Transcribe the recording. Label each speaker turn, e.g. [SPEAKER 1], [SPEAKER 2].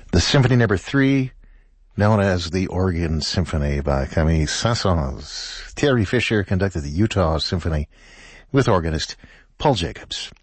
[SPEAKER 1] The Symphony Number 3, known as the Organ Symphony by Camille Saint-Saëns. Thierry Fisher conducted the Utah Symphony with organist Paul Jacobs.